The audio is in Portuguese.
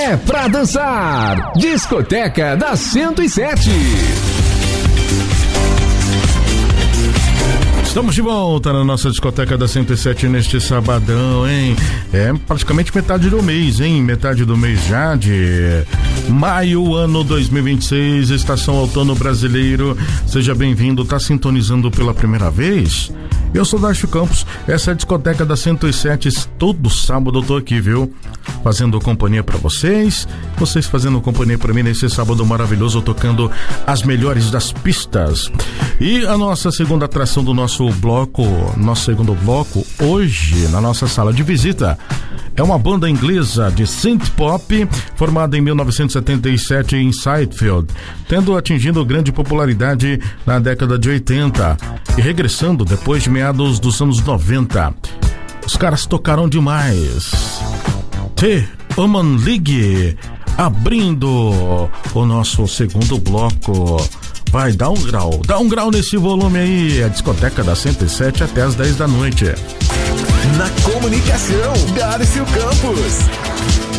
É pra dançar. Discoteca da 107. Estamos de volta na nossa discoteca da 107 neste sabadão, hein? É praticamente metade do mês, hein? Metade do mês já de maio, ano 2026, estação outono brasileiro. Seja bem-vindo, tá sintonizando pela primeira vez? Eu sou Darcio Campos, essa é a discoteca da 107, todo sábado eu tô aqui, viu? Fazendo companhia pra vocês fazendo companhia pra mim nesse sábado maravilhoso, tocando as melhores das pistas. E a nossa segunda atração do nosso segundo bloco, hoje, na nossa sala de visita, é uma banda inglesa de synth pop, formada em 1977 em Sheffield, tendo atingido grande popularidade na década de 80 e regressando depois de meados dos anos 90. Os caras tocaram demais. The Human League, abrindo o nosso segundo bloco. Vai, dá um grau nesse volume aí. A discoteca da 107 até as 10 da noite. Na comunicação, Darcio Campos.